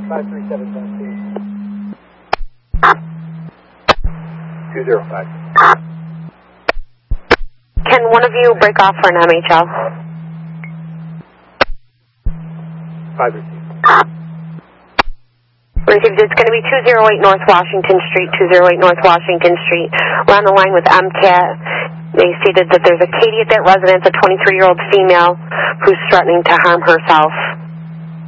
205. Can one of you break off for an MHL? 5 received. Received. It's going to be 208 North Washington Street, 208 North Washington Street. We're on the line with MCAT. They stated that there's a Katie at that residence, a 23-year-old female who's threatening to harm herself.